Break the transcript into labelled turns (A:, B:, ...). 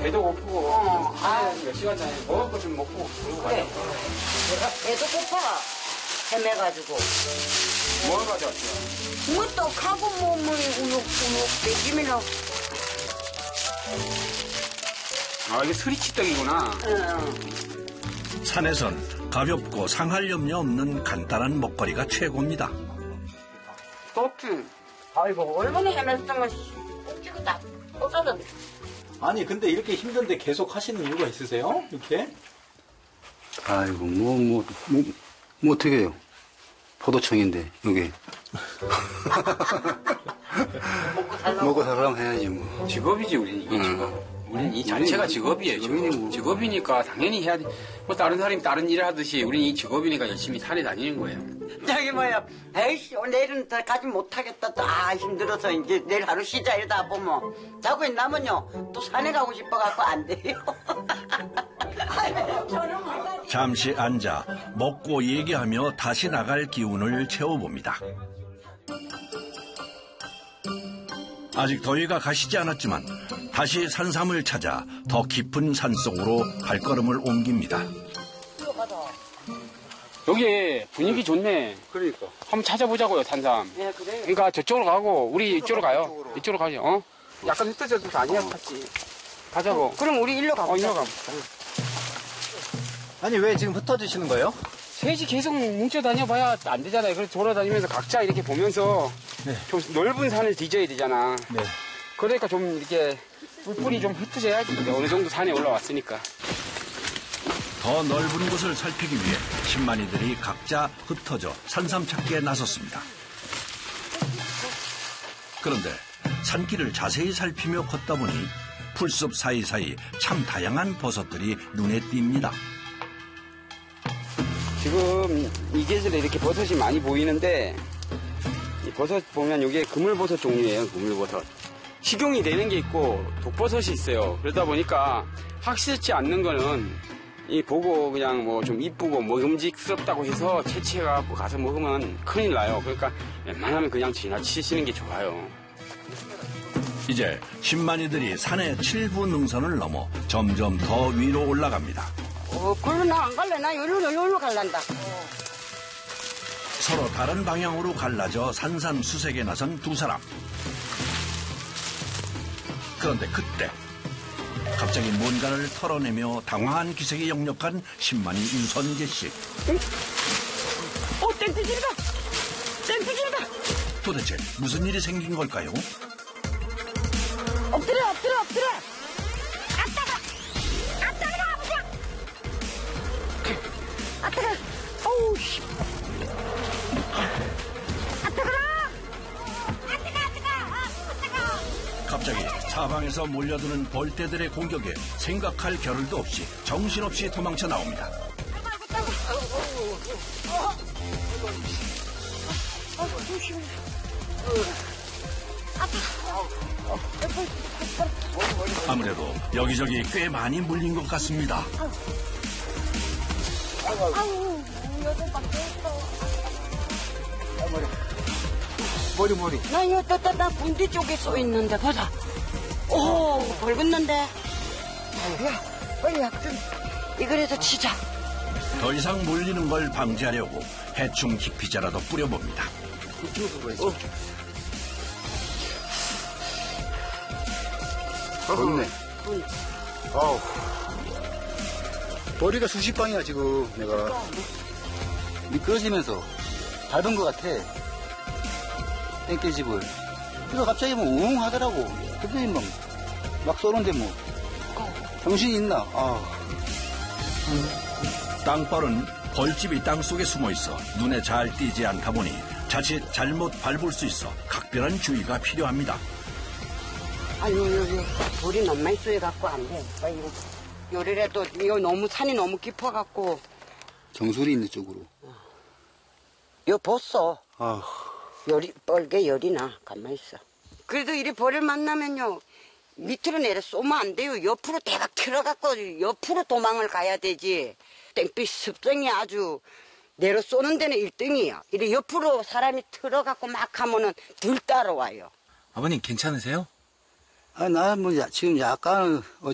A: 배도 고프고 몇 시간 전에 먹을 거 좀 먹고 그러고 가요.
B: 내가 배도 고파 헤매가지고
A: 뭘 가져왔어요?
B: 뭐 떡하고 뭐 우육 배김이나.
A: 아, 이게 스리치떡이구나.
C: 산에선 가볍고 상할 염려 없는 간단한 먹거리가 최고입니다.
B: 떡지. 아이고 얼마나 헤맸으면 꼭지가 다 쏟아졌네.
D: 아니 근데 이렇게 힘든데 계속 하시는 이유가 있으세요? 이렇게?
E: 아이고 뭐 어떻게 해요? 포도청인데 여기 먹고 살려면 해야지 뭐.
A: 직업이지, 우리는 이게 직업. 우리는 이 자체가 직업이에요. 직업이니까 당연히 해야 돼. 뭐 다른 사람이 다른 일을 하듯이 우리는 이 직업이니까 열심히 산에 다니는 거예요.
B: 저기 뭐야, 에이씨, 내일은 더 가지 못하겠다. 또, 힘들어서 이제 내일 하루 쉬자 이러다 보면 자고 있나면요, 또 산에 가고 싶어갖고 안 돼요.
C: 잠시 앉아 먹고 얘기하며 다시 나갈 기운을 채워봅니다. 아직 더위가 가시지 않았지만 다시 산삼을 찾아 더 깊은 산속으로 발걸음을 옮깁니다.
A: 여기 분위기 좋네.
E: 그러니까.
A: 한번 찾아보자고요, 산삼.
B: 네, 그래요.
A: 그러니까 저쪽으로 가고 우리 이쪽으로 가요. 이쪽으로 가죠. 어? 약간 흩어져도 아니야, 같이. 가자고.
B: 그럼 우리 일로 가보자.
A: 일로 가보자.
D: 아니 왜 지금 흩어지시는 거예요?
A: 셋이 계속 뭉쳐 다녀봐야 안 되잖아요. 그래서 돌아다니면서 각자 이렇게 보면서 좀 넓은 산을 뒤져야 되잖아.
D: 네.
A: 그러니까 좀 이렇게 뿔뿔이 좀 흩어져야지. 어느 정도 산에 올라왔으니까.
C: 더 넓은 곳을 살피기 위해 신만이들이 각자 흩어져 산삼 찾기에 나섰습니다. 그런데 산길을 자세히 살피며 걷다 보니 풀숲 사이사이 참 다양한 버섯들이 눈에 띕니다.
A: 지금 이 계절에 이렇게 버섯이 많이 보이는데 이 버섯 보면 이게 그물버섯 종류예요. 그물버섯. 식용이 되는 게 있고 독버섯이 있어요. 그러다 보니까 확실치 않는 거는 이 보고 그냥 뭐 좀 이쁘고 먹음직스럽다고 해서 채취해갖고 가서 먹으면 큰일 나요. 그러니까 웬만하면 그냥 지나치시는 게 좋아요.
C: 이제 신만이들이 산의 7부 능선을 넘어 점점 더 위로 올라갑니다.
B: 그걸로 나 안 갈래. 나 여기로 갈란다.
C: 서로 다른 방향으로 갈라져 산삼수색에 나선 두 사람. 그런데 그때 갑자기 뭔가를 털어내며 당황한 기색이 역력한 신만이 윤선재 씨.
B: 땡땡이다. 땡땡이다.
C: 도대체 무슨 일이 생긴 걸까요?
B: 엎드려. 아따가. 어우, 씨.
C: 갑자기 사방에서 몰려드는 벌떼들의 공격에 생각할 겨를도 없이 정신없이 도망쳐 나옵니다. 아무래도 여기저기 꽤 많이 물린 것 같습니다.
D: 머리.
B: 나 이거 나 군대 쪽에 써 있는데 보자. 오, 벌겋는데. 야, 빨리 약좀 이거라도 치자.
C: 더 이상 몰리는 걸 방지하려고 해충 기피제라도 뿌려봅니다.
E: 좋네. 아우. 머리가 수십 방이야 지금 내가. 미끄러지면서 밟은 것 같아. 땡깨집을. 그래서 갑자기 뭐 우웅 하더라고. 그랬더니 막 쏘는데 뭐. 정신이 있나?
C: 땅벌은 벌집이 땅속에 숨어있어 눈에 잘 띄지 않다 보니 자칫 잘못 밟을 수 있어 각별한 주의가 필요합니다.
B: 아니, 여기 돌이 너무 많이 쏘여갖고 안 돼. 요리라도 이거 너무 산이 너무 깊어갖고.
E: 정수리 있는 쪽으로.
B: 요 벗어.
E: 아.
B: 뻘게 열이 나. 가만히 있어. 그래도 이리 벌을 만나면요. 밑으로 내려 쏘면 안 돼요. 옆으로 대박 틀어갖고 옆으로 도망을 가야 되지. 땡빛 습성이 아주 내려 쏘는 데는 1등이야. 이리 옆으로 사람이 틀어갖고 막 하면은 들 따라와요.
D: 아버님 괜찮으세요?
E: 나 뭐 지금 약간